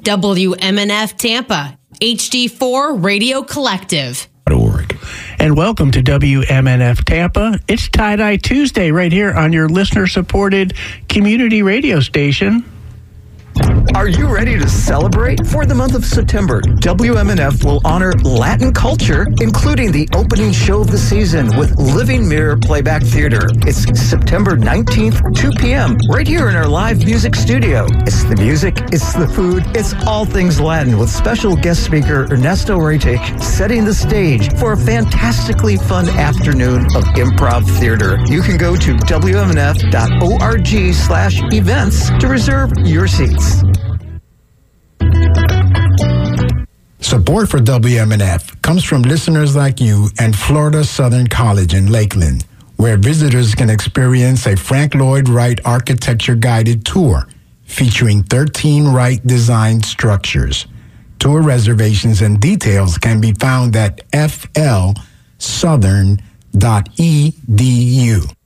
WMNF Tampa, HD4 Radio Collective. And welcome to WMNF Tampa. It's Tie-Dye Tuesday right here on your listener-supported community radio station. Are you ready to celebrate? For the month of September, WMNF will honor Latin culture, including the opening show of the season with Living Mirror Playback Theater. It's September 19th, 2 p.m., right here in our live music studio. It's the music, it's the food, it's all things Latin with special guest speaker Ernesto Retic setting the stage for a fantastically fun afternoon of improv theater. You can go to WMNF.org/events to reserve your seats. Support for WMNF comes from listeners like you and Florida Southern College in Lakeland, where visitors can experience a Frank Lloyd Wright architecture-guided tour featuring 13 Wright-designed structures. Tour reservations and details can be found at flsouthern.edu.